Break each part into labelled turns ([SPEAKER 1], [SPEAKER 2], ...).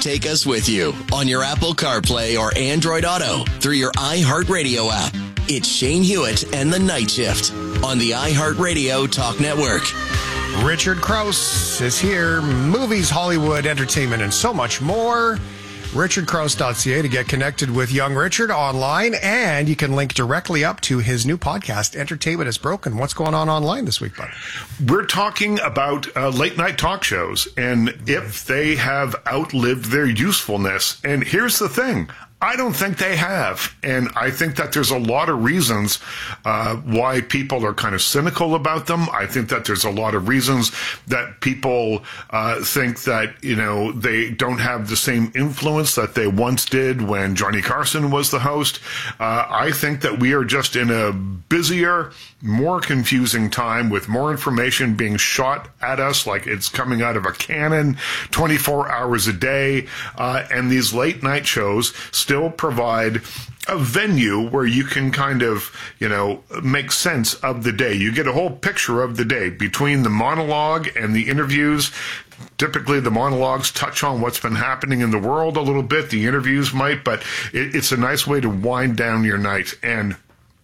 [SPEAKER 1] Take us with you on your Apple CarPlay or Android Auto through your iHeartRadio app. It's Shane Hewitt and the Night Shift on the iHeartRadio Talk Network.
[SPEAKER 2] Richard Crouse is here. Movies, Hollywood, entertainment, and so much more. RichardCrouse.ca to get connected with young Richard online, and you can link directly up to his new podcast, Entertainment is Broken. What's going on online this week, bud?
[SPEAKER 3] We're talking about late night talk shows and if they have outlived their usefulness. And here's the thing. I don't think they have. And I think that there's a lot of reasons why people are kind of cynical about them. I think that there's a lot of reasons that people think that, you know, they don't have the same influence that they once did when Johnny Carson was the host. I think that we are just in a busier, more confusing time with more information being shot at us like it's coming out of a cannon 24 hours a day. And these late night shows still provide a venue where you can kind of, you know, make sense of the day. You get a whole picture of the day between the monologue and the interviews. Typically, the monologues touch on what's been happening in the world a little bit. The interviews might, but it's a nice way to wind down your night. And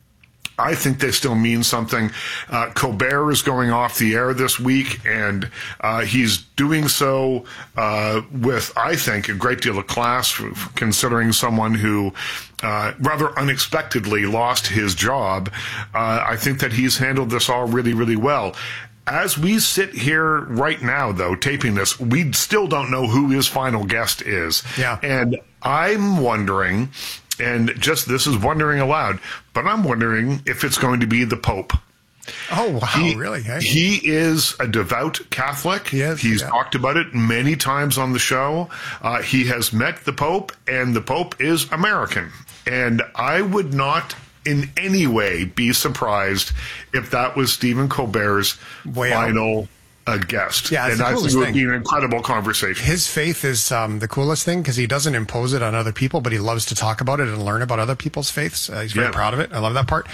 [SPEAKER 3] I think they still mean something. Colbert is going off the air this week, and he's doing so with, I think, a great deal of class, considering someone who rather unexpectedly lost his job. I think that he's handled this all really, really well. As we sit here right now, though, taping this, we still don't know who his final guest is.
[SPEAKER 2] Yeah.
[SPEAKER 3] And I'm wondering, and just this is wondering aloud, but I'm wondering if it's going to be the Pope.
[SPEAKER 2] Oh, wow, really? Hey?
[SPEAKER 3] He is a devout Catholic. He's talked about it many times on the show. He has met the Pope, and the Pope is American. And I would not in any way be surprised if that was Stephen Colbert's final guest.
[SPEAKER 2] Yeah,
[SPEAKER 3] and I think it would be an incredible conversation.
[SPEAKER 2] His faith is the coolest thing because he doesn't impose it on other people, but he loves to talk about it and learn about other people's faiths. He's very proud of it. I love that part.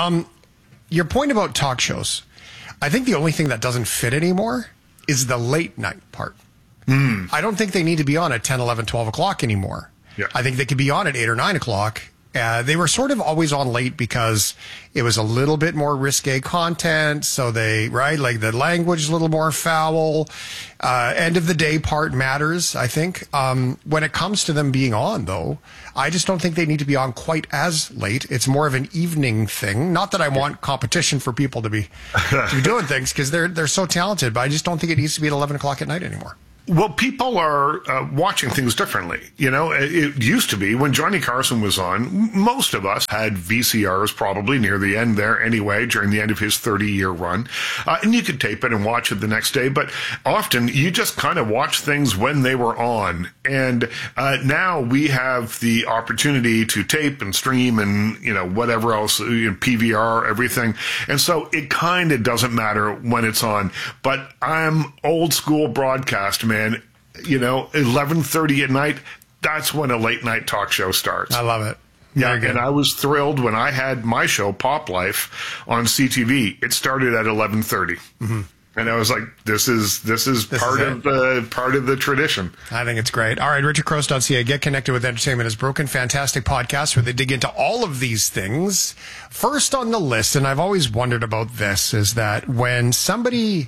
[SPEAKER 2] Your point about talk shows, I think the only thing that doesn't fit anymore is the late night part. I don't think they need to be on at 10, 11, 12 o'clock anymore.
[SPEAKER 3] Yeah.
[SPEAKER 2] I think they could be on at 8 or 9 o'clock. They were sort of always on late because it was a little bit more risque content. So like the language is a little more foul. End of the day part matters, I think. When it comes to them being on, though, I just don't think they need to be on quite as late. It's more of an evening thing. Not that I want competition for people to be doing things because they're so talented, but I just don't think it needs to be at 11 o'clock at night anymore.
[SPEAKER 3] Well, people are watching things differently. You know, it used to be when Johnny Carson was on, most of us had VCRs probably near the end there anyway, during the end of his 30-year run. And you could tape it and watch it the next day. But often you just kind of watch things when they were on. And now we have the opportunity to tape and stream and, you know, whatever else, PVR, everything. And so it kind of doesn't matter when it's on. But I'm old school broadcast, man. You know, 11:30 at night, that's when a late night talk show starts.
[SPEAKER 2] I love it.
[SPEAKER 3] Yeah, and I was thrilled when I had my show, Pop Life, on CTV. It started at 11:30. Mm-hmm. And I was like, this is part of the tradition.
[SPEAKER 2] I think it's great. All right, RichardCrouse.ca. Get connected with Entertainment is Broken. Fantastic podcast where they dig into all of these things. First on the list, and I've always wondered about this, is that when somebody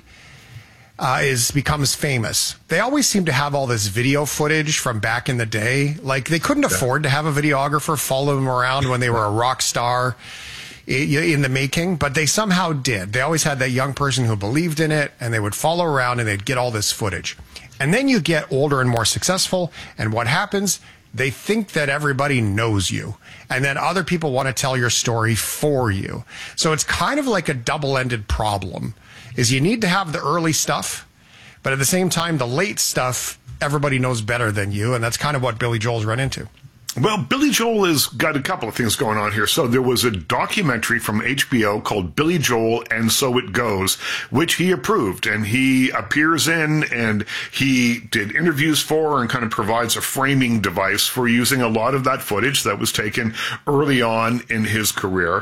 [SPEAKER 2] becomes famous, they always seem to have all this video footage from back in the day. Like they couldn't afford to have a videographer follow them around when they were a rock star in the making, but they somehow did. They always had that young person who believed in it, and they would follow around and they'd get all this footage. And then you get older and more successful, and what happens? They think that everybody knows you, and then other people want to tell your story for you. So it's kind of like a double-ended problem. Is you need to have the early stuff, but at the same time, the late stuff, everybody knows better than you, and that's kind of what Billy Joel's run into.
[SPEAKER 3] Well, Billy Joel has got a couple of things going on here. So there was a documentary from HBO called Billy Joel and So It Goes, which he approved, and he appears in, and he did interviews for and kind of provides a framing device for using a lot of that footage that was taken early on in his career,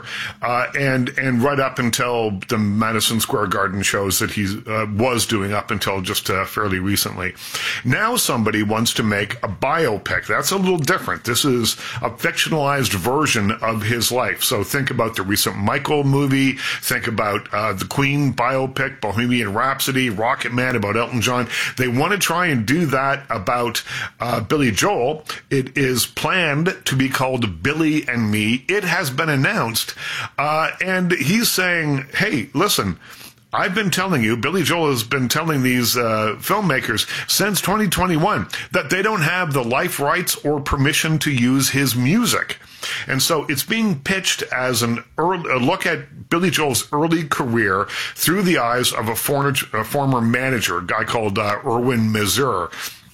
[SPEAKER 3] and right up until the Madison Square Garden shows that he was doing up until just fairly recently. Now somebody wants to make a biopic. That's a little different. This is a fictionalized version of his life. So think about the recent Michael movie. Think about the Queen biopic, Bohemian Rhapsody, Rocket Man, about Elton John. They want to try and do that about Billy Joel. It is planned to be called Billy and Me. It has been announced. And he's saying, hey, listen, I've been telling you, Billy Joel has been telling these filmmakers since 2021 that they don't have the life rights or permission to use his music. And so it's being pitched as a look at Billy Joel's early career through the eyes of a former manager, a guy called Erwin Mazur.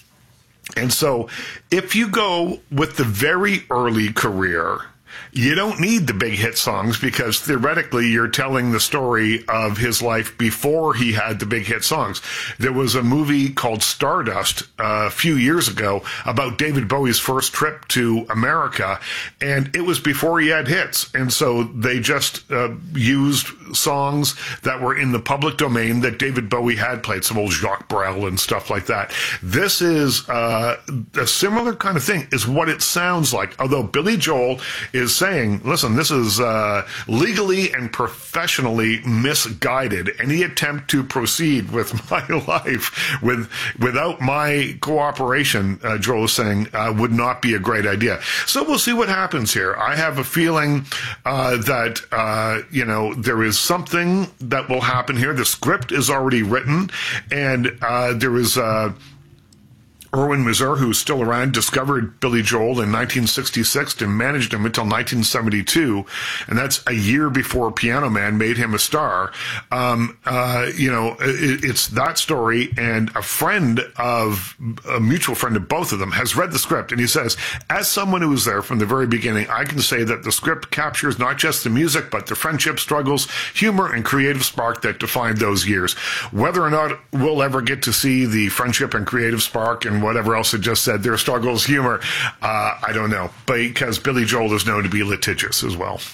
[SPEAKER 3] And so if you go with the very early career, you don't need the big hit songs, because theoretically you're telling the story of his life before he had the big hit songs. There was a movie called Stardust a few years ago about David Bowie's first trip to America, and it was before he had hits. And so they just used songs that were in the public domain that David Bowie had played, some old Jacques Brel and stuff like that. This is a similar kind of thing, is what it sounds like, although Billy Joel is saying, listen, this is legally and professionally misguided. Any attempt to proceed with my life without my cooperation, Joel is saying, would not be a great idea. So we'll see what happens here. I have a feeling that, there is something that will happen here. The script is already written, and there is Erwin Mazur, who's still around, discovered Billy Joel in 1966 and managed him until 1972, and that's a year before Piano Man made him a star. It's that story, and a mutual friend of both of them has read the script, and he says, as someone who was there from the very beginning, I can say that the script captures not just the music, but the friendship, struggles, humor, and creative spark that defined those years. Whether or not we'll ever get to see the friendship and creative spark and whatever else it just said, their struggles, humor, I don't know, because Billy Joel is known to be litigious as well.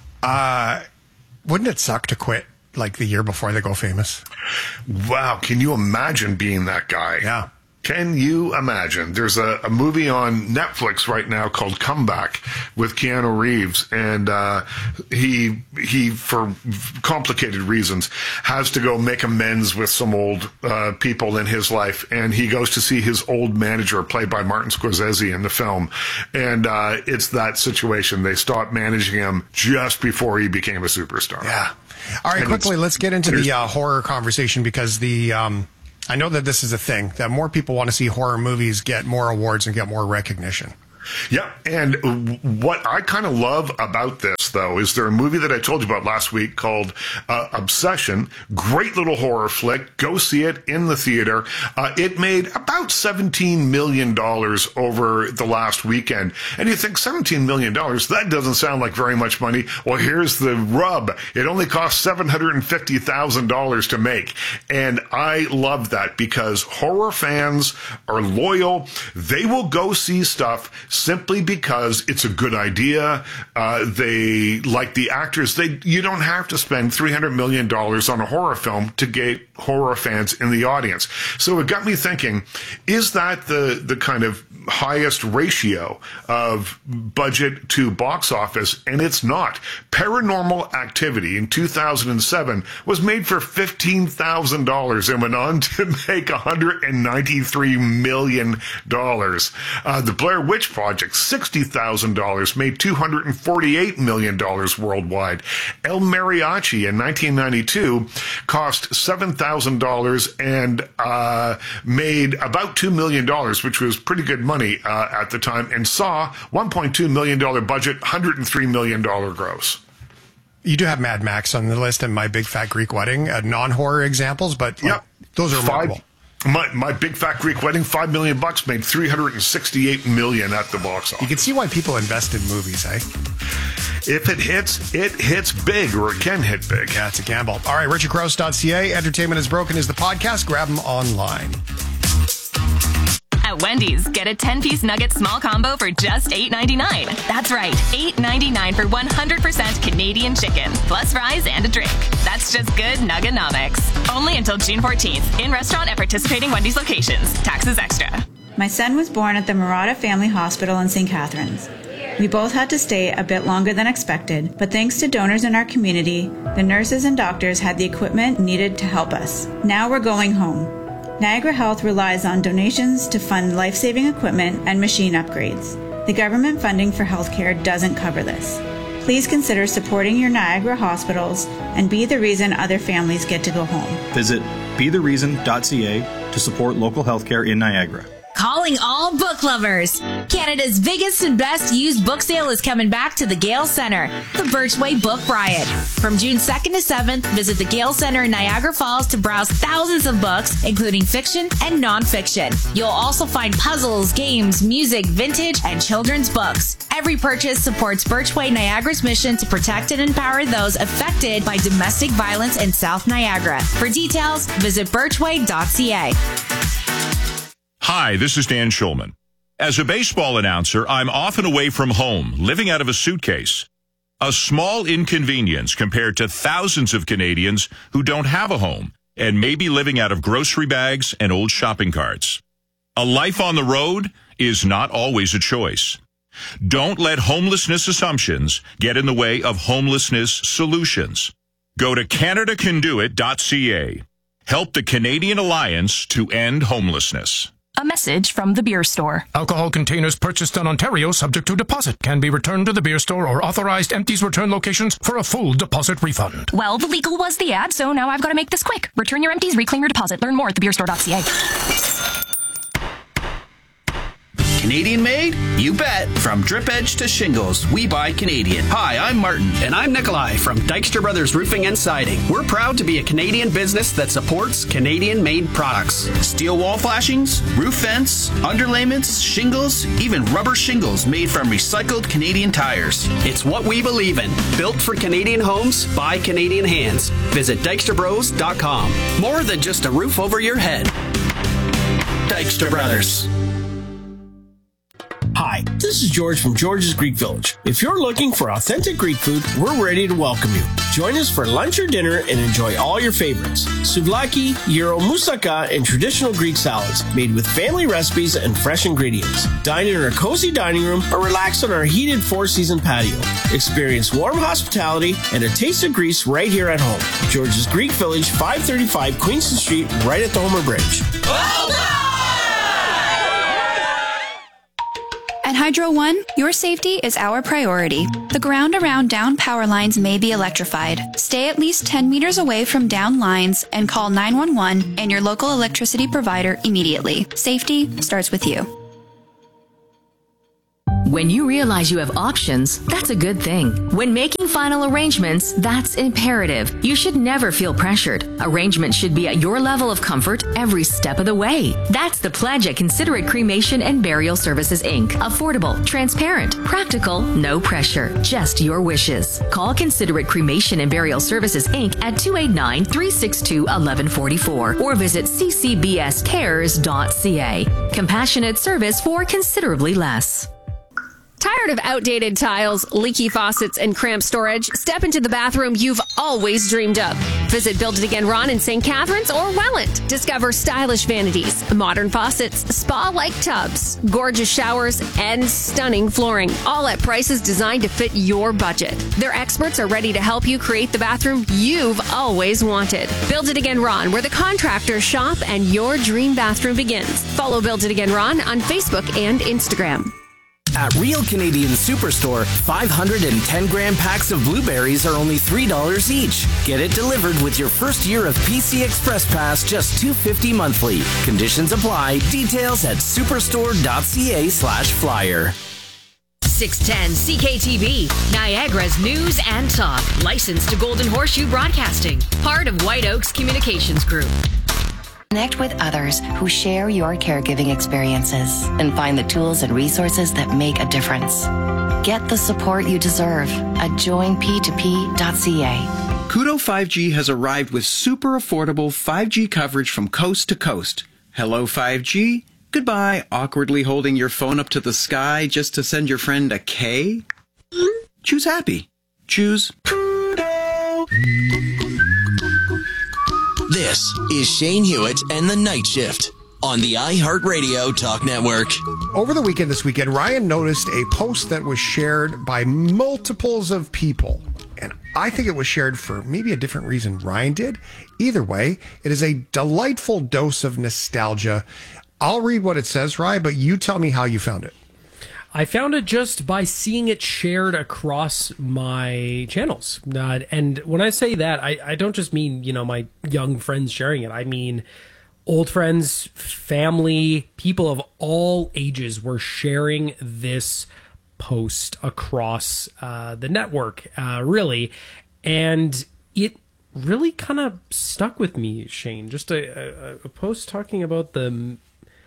[SPEAKER 2] Wouldn't it suck to quit like the year before they go famous?
[SPEAKER 3] Wow, can you imagine being that guy?
[SPEAKER 2] Yeah.
[SPEAKER 3] Can you imagine? There's a movie on Netflix right now called Comeback with Keanu Reeves, and he for complicated reasons has to go make amends with some old people in his life, and he goes to see his old manager, played by Martin Scorsese in the film, and it's that situation. They stopped managing him just before he became a superstar.
[SPEAKER 2] Yeah. All right, quickly, let's get into the horror conversation, because I know that this is a thing, that more people want to see horror movies get more awards and get more recognition.
[SPEAKER 3] Yeah, and what I kind of love about this, though, is there a movie that I told you about last week called Obsession. Great little horror flick. Go see it in the theater. It made about $17 million over the last weekend. And you think, $17 million? That doesn't sound like very much money. Well, here's the rub. It only cost $750,000 to make. And I love that, because horror fans are loyal. They will go see stuff simply because it's a good idea. They like the actors. You don't have to spend $300 million on a horror film to get horror fans in the audience. So it got me thinking, is that the kind of highest ratio of budget to box office? And it's not. Paranormal Activity in 2007 was made for $15,000 and went on to make $193 million. The Blair Witch Project, $60,000, made $248 million worldwide. El Mariachi in 1992 cost $7,000 and made about $2 million, which was pretty good money at the time, and Saw, $1.2 million budget, $103 million gross.
[SPEAKER 2] You do have Mad Max on the list and My Big Fat Greek Wedding, non-horror examples, but those are remarkable.
[SPEAKER 3] My Big Fat Greek Wedding, $5 million, made $368 million at the box office.
[SPEAKER 2] You can see why people invest in movies, eh?
[SPEAKER 3] If it hits big, or it can hit big.
[SPEAKER 2] Yeah, it's a gamble. All right, richardcrouse.ca. Entertainment is Broken is the podcast. Grab them online.
[SPEAKER 4] At Wendy's, get a 10-piece nugget small combo for just $8.99. That's right, $8.99 for 100% Canadian chicken, plus fries and a drink. That's just good Nuggenomics. Only until June 14th. In restaurant at participating Wendy's locations. Taxes extra.
[SPEAKER 5] My son was born at the Murata Family Hospital in St. Catharines. We both had to stay a bit longer than expected, but thanks to donors in our community, the nurses and doctors had the equipment needed to help us. Now we're going home. Niagara Health relies on donations to fund life-saving equipment and machine upgrades. The government funding for healthcare doesn't cover this. Please consider supporting your Niagara hospitals and be the reason other families get to go home.
[SPEAKER 6] Visit bethereason.ca to support local healthcare in Niagara.
[SPEAKER 7] Calling all book lovers. Canada's biggest and best used book sale is coming back to the Gale Centre, the Birchway Book Riot. From June 2nd to 7th, visit the Gale Centre in Niagara Falls to browse thousands of books, including fiction and non-fiction. You'll also find puzzles, games, music, vintage, and children's books. Every purchase supports Birchway Niagara's mission to protect and empower those affected by domestic violence in South Niagara. For details, visit birchway.ca.
[SPEAKER 8] Hi, this is Dan Schulman. As a baseball announcer, I'm often away from home, living out of a suitcase. A small inconvenience compared to thousands of Canadians who don't have a home and may be living out of grocery bags and old shopping carts. A life on the road is not always a choice. Don't let homelessness assumptions get in the way of homelessness solutions. Go to CanadaCanDoIt.ca. Help the Canadian Alliance to End Homelessness.
[SPEAKER 4] A message from the beer store.
[SPEAKER 9] Alcohol containers purchased in Ontario subject to deposit can be returned to the beer store or authorized empties return locations for a full deposit refund.
[SPEAKER 4] Well, the legal was the ad, so now I've got to make this quick. Return your empties, reclaim your deposit. Learn more at thebeerstore.ca.
[SPEAKER 10] Canadian made? You bet. From drip edge to shingles, we buy Canadian. Hi, I'm Martin.
[SPEAKER 11] And I'm Nikolai from Dykstra Brothers Roofing and Siding. We're proud to be a Canadian business that supports Canadian-made products.
[SPEAKER 10] Steel wall flashings, roof vents, underlayments, shingles, even rubber shingles made from recycled Canadian tires.
[SPEAKER 11] It's what we believe in. Built for Canadian homes by Canadian hands. Visit DykstraBros.com.
[SPEAKER 10] More than just a roof over your head. Dykstra Brothers.
[SPEAKER 12] Hi, this is George from George's Greek Village. If you're looking for authentic Greek food, we're ready to welcome you. Join us for lunch or dinner and enjoy all your favorites. Souvlaki, gyro, moussaka, and traditional Greek salads made with family recipes and fresh ingredients. Dine in our cozy dining room or relax on our heated four-season patio. Experience warm hospitality and a taste of Greece right here at home. George's Greek Village, 535 Queenston Street, right at the Homer Bridge.
[SPEAKER 13] Well done! At Hydro One, your safety is our priority. The ground around down power lines may be electrified. Stay at least 10 meters away from down lines and call 911 and your local electricity provider immediately. Safety starts with you.
[SPEAKER 14] When you realize you have options, that's a good thing. When making final arrangements, that's imperative. You should never feel pressured. Arrangements should be at your level of comfort every step of the way. That's the pledge at Considerate Cremation and Burial Services, Inc. Affordable, transparent, practical, no pressure, just your wishes. Call Considerate Cremation and Burial Services, Inc. at 289-362-1144 or visit ccbscares.ca. Compassionate service for considerably less.
[SPEAKER 15] Tired of outdated tiles, leaky faucets, and cramped storage? Step into the bathroom you've always dreamed of. Visit Build It Again Ron in St. Catharines or Welland. Discover stylish vanities, modern faucets, spa-like tubs, gorgeous showers, and stunning flooring, all at prices designed to fit your budget. Their experts are ready to help you create the bathroom you've always wanted. Build It Again Ron, where the contractors shop and your dream bathroom begins. Follow Build It Again Ron on Facebook and Instagram.
[SPEAKER 16] At Real Canadian Superstore, 510-gram packs of blueberries are only $3 each. Get it delivered with your first year of PC Express Pass, just $2.50 monthly. Conditions apply. Details at superstore.ca/flyer.
[SPEAKER 17] 610 CKTV, Niagara's news and talk. Licensed to Golden Horseshoe Broadcasting. Part of White Oaks Communications Group.
[SPEAKER 18] Connect with others who share your caregiving experiences and find the tools and resources that make a difference. Get the support you deserve at joinp2p.ca.
[SPEAKER 19] Koodo 5G has arrived with super affordable 5G coverage from coast to coast. Hello 5G. Goodbye, awkwardly holding your phone up to the sky just to send your friend a K. Choose happy. Choose Koodo.
[SPEAKER 1] This is Shane Hewitt and the Night Shift on the iHeartRadio Talk Network.
[SPEAKER 2] Over the weekend, this weekend, Ryan noticed a post that was shared by multiples of people. And I think it was shared for maybe a different reason Ryan did. Either way, it is a delightful dose of nostalgia. I'll read what it says, Ryan, but you tell me how you found it.
[SPEAKER 20] I found it just by seeing it shared across my channels. And when I say that, I don't just mean, my young friends sharing it. I mean old friends, family, people of all ages were sharing this post across the network, really. And it really kind of stuck with me, Shane. Just a post talking about the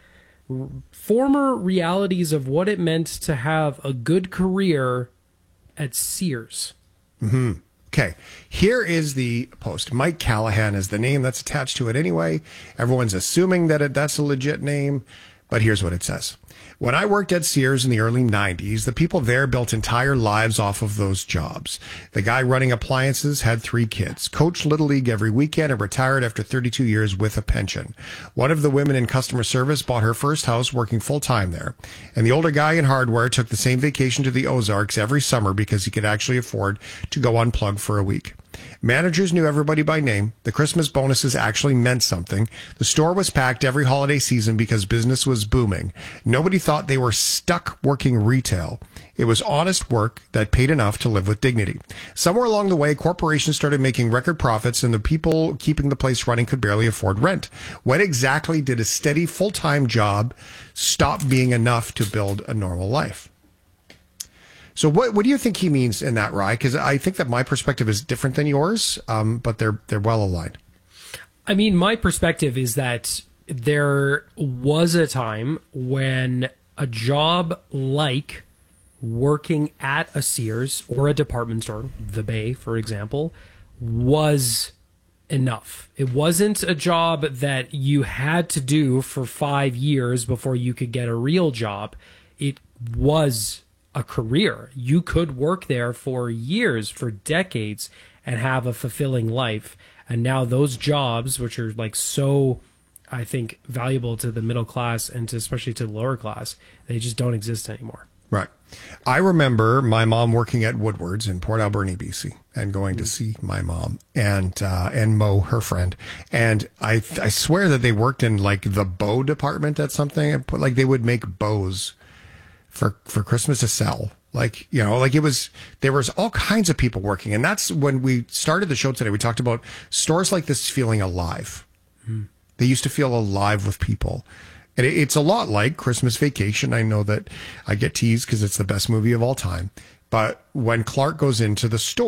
[SPEAKER 20] former realities of what it meant to have a good career at Sears.
[SPEAKER 2] Mm-hmm. Okay, here is the post. Mike Callahan is the name that's attached to it anyway. Everyone's assuming that that's a legit name, but here's what it says. When I worked at Sears in the early 90s, the people there built entire lives off of those jobs. The guy running appliances had 3 kids, coached Little League every weekend, and retired after 32 years with a pension. One of the women in customer service bought her first house working full-time there. And the older guy in hardware took the same vacation to the Ozarks every summer because he could actually afford to go unplugged for a week. Managers knew everybody by name. The Christmas bonuses actually meant something. The store was packed every holiday season because business was booming. Nobody thought they were stuck working retail. It was honest work that paid enough to live with dignity. Somewhere along the way, corporations started making record profits and the people keeping the place running could barely afford rent. When exactly did a steady full-time job stop being enough to build a normal life? So what do you think he means in that, Rye? Because I think that my perspective is different than yours, but they're well aligned.
[SPEAKER 20] I mean, my perspective is that there was a time when a job like working at a Sears or a department store, the Bay, for example, was enough. It wasn't a job that you had to do for 5 years before you could get a real job. It was a career. You could work there for years, for decades, and have a fulfilling life. And now those jobs, which are like so, I think, valuable to the middle class and especially to the lower class, they just don't exist anymore.
[SPEAKER 2] Right. I remember my mom working at Woodward's in Port Alberni, BC, and going to see my mom and Mo, her friend. And I swear that they worked in like the bow department at something. Like they would make bows for Christmas to sell. Like, it was, there was all kinds of people working. And that's when we started the show today. We talked about stores like this feeling alive. They used to feel alive with people. And it's a lot like Christmas Vacation. I know that I get teased because it's the best movie of all time. But when Clark goes into the store,